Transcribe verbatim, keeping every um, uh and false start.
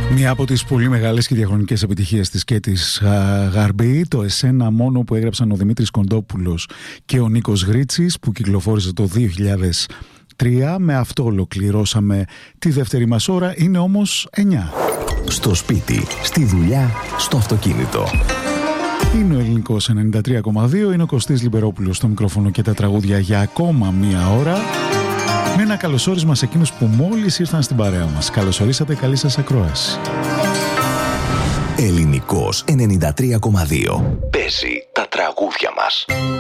Μία από τις πολύ μεγάλες και διαχρονικές επιτυχίες της Κέτης Γαρμπή, το «Εσένα μόνο» που έγραψαν ο Δημήτρης Κοντόπουλος και ο Νίκος Γρίτσης, που κυκλοφόρησε το δύο χιλιάδες τρία. Με αυτό ολοκληρώσαμε τη δεύτερη μας ώρα. Είναι όμως εννιά. Στο σπίτι, στη δουλειά, στο αυτοκίνητο. Είναι ο Ελληνικός ενενήντα τρία κόμμα δύο. Είναι ο Κωστής Λιμπερόπουλος στο μικρόφωνο και τα τραγούδια για ακόμα μία ώρα. Με ένα καλωσόρισμα σε εκείνους που μόλις ήρθαν στην παρέα μας. Καλωσορίσατε, καλή σας ακρόαση. Ελληνικός ενενήντα τρία κόμμα δύο. Παίζει τα τραγούδια μας.